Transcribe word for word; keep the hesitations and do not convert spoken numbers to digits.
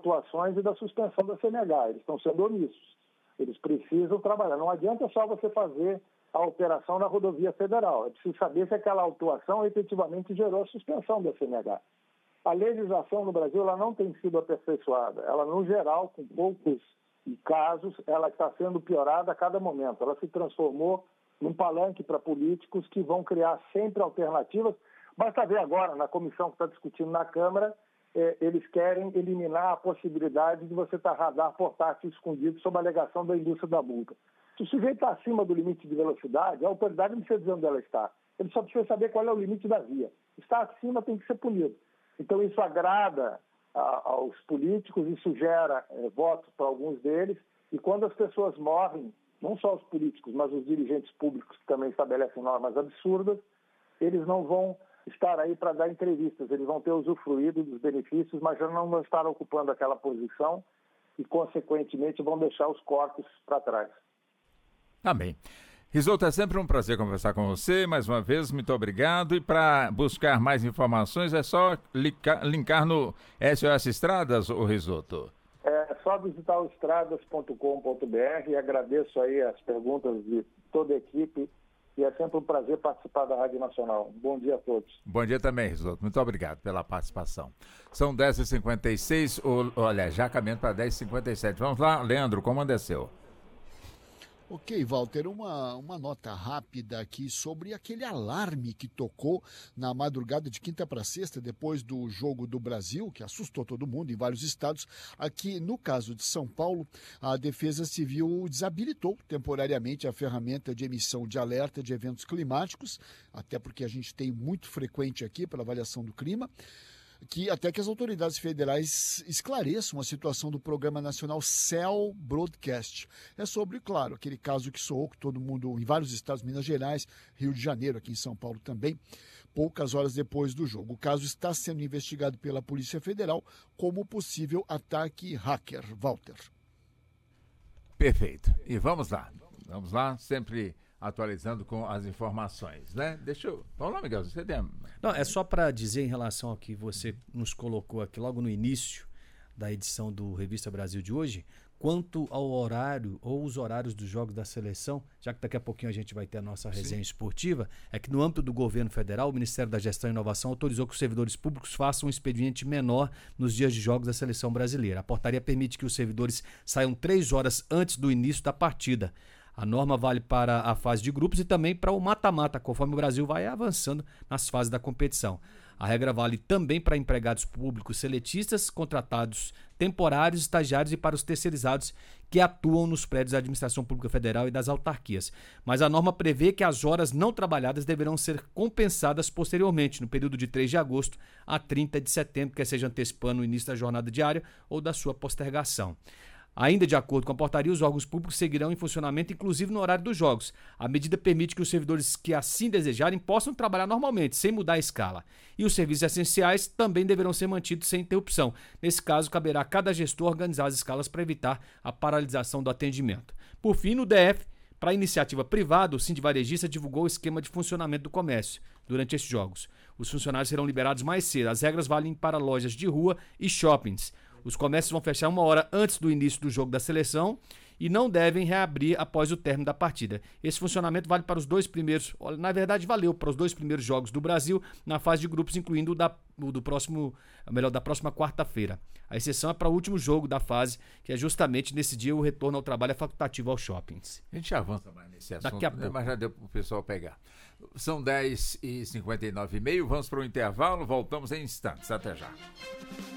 autuações e da suspensão da C N H. Eles estão sendo omissos. Eles precisam trabalhar. Não adianta só você fazer a operação na rodovia federal. É preciso saber se aquela autuação efetivamente gerou a suspensão da C N H. A legislação no Brasil ela não tem sido aperfeiçoada. Ela, no geral, com poucos casos, ela está sendo piorada a cada momento. Ela se transformou num palanque para políticos que vão criar sempre alternativas. Basta ver agora, na comissão que está discutindo na Câmara, eh, eles querem eliminar a possibilidade de você estar radar portátil escondido sob a alegação da indústria da multa. Se o sujeito está acima do limite de velocidade, a autoridade não precisa dizer onde ela está. Ele só precisa saber qual é o limite da via. Está acima, tem que ser punido. Então isso agrada a, aos políticos, isso gera eh, votos para alguns deles, e quando as pessoas morrem, não só os políticos, mas os dirigentes públicos que também estabelecem normas absurdas, eles não vão estar aí para dar entrevistas, eles vão ter usufruído dos benefícios, mas já não vão estar ocupando aquela posição e, consequentemente, vão deixar os corpos para trás. Amém. Risolto, é sempre um prazer conversar com você, mais uma vez, muito obrigado. E para buscar mais informações é só linkar, linkar no S O S Estradas, ô Risolto? É só visitar o estradas ponto com ponto b r e agradeço aí as perguntas de toda a equipe e é sempre um prazer participar da Rádio Nacional. Bom dia a todos. Bom dia também, Risolto. Muito obrigado pela participação. São dez e cinquenta e seis, olha, já caminhando para dez e cinquenta e sete. Vamos lá, Leandro, como andeceu? Ok, Walter, uma, uma nota rápida aqui sobre aquele alarme que tocou na madrugada de quinta para sexta, depois do Jogo do Brasil, que assustou todo mundo em vários estados. Aqui, no caso de São Paulo, a Defesa Civil desabilitou temporariamente a ferramenta de emissão de alerta de eventos climáticos, até porque a gente tem muito frequente aqui pela avaliação do clima, que até que as autoridades federais esclareçam a situação do Programa Nacional Cell Broadcast. É sobre, claro, aquele caso que soou que todo mundo, em vários estados, Minas Gerais, Rio de Janeiro, aqui em São Paulo também, poucas horas depois do jogo. O caso está sendo investigado pela Polícia Federal como possível ataque hacker. Walter. Perfeito. E vamos lá. Vamos lá, sempre atualizando com as informações, né? Deixa eu... Vamos lá, Miguel, você tem... Não, é só para dizer em relação ao que você nos colocou aqui logo no início da edição do Revista Brasil de hoje, quanto ao horário ou os horários dos jogos da seleção, já que daqui a pouquinho a gente vai ter a nossa resenha Sim. esportiva, é que no âmbito do governo federal, o Ministério da Gestão e Inovação autorizou que os servidores públicos façam um expediente menor nos dias de jogos da seleção brasileira. A portaria permite que os servidores saiam três horas antes do início da partida. A norma vale para a fase de grupos e também para o mata-mata, conforme o Brasil vai avançando nas fases da competição. A regra vale também para empregados públicos seletistas, contratados temporários, estagiários e para os terceirizados que atuam nos prédios da Administração Pública Federal e das autarquias. Mas a norma prevê que as horas não trabalhadas deverão ser compensadas posteriormente, no período de três de agosto a trinta de setembro, quer seja antecipando o início da jornada diária ou da sua postergação. Ainda de acordo com a portaria, os órgãos públicos seguirão em funcionamento, inclusive no horário dos jogos. A medida permite que os servidores que assim desejarem possam trabalhar normalmente, sem mudar a escala. E os serviços essenciais também deverão ser mantidos sem interrupção. Nesse caso, caberá a cada gestor organizar as escalas para evitar a paralisação do atendimento. Por fim, no D F, para a iniciativa privada, o Sindivarejista divulgou o esquema de funcionamento do comércio durante estes jogos. Os funcionários serão liberados mais cedo. As regras valem para lojas de rua e shoppings. Os comércios vão fechar uma hora antes do início do jogo da seleção e não devem reabrir após o término da partida. Esse funcionamento vale para os dois primeiros, na verdade valeu para os dois primeiros jogos do Brasil na fase de grupos, incluindo o, da, o do próximo, melhor, da próxima quarta-feira. A exceção é para o último jogo da fase, que é justamente nesse dia o retorno ao trabalho é facultativo aos shoppings. A gente avança mais nesse assunto, Daqui a pouco. Mas já deu para o pessoal pegar. São dez e cinquenta e nove e meio, vamos para o intervalo, voltamos em instantes. Até já.